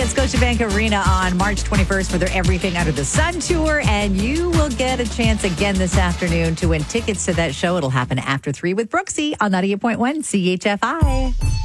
at Scotiabank Arena on March 21st for their Everything Under the Sun tour. And you will get a chance again this afternoon to win tickets to that show. It'll happen after 3 with Brooksy on 98.1 CHFI.